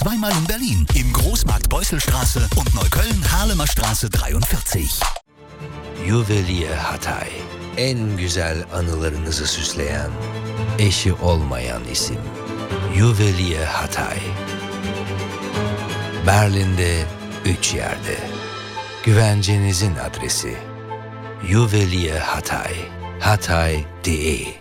Zweimal in Berlin, im Großmarkt Beuselstraße und Neukölln Harlemer Straße 43. Juweliye Hatay. En güzel anılarınızı süsleyen, eşi olmayan isim. Juweliye Hatay. Berlin'de 3 yerde. Güvencenizin adresi. Juweliye Hatay. Hatay.de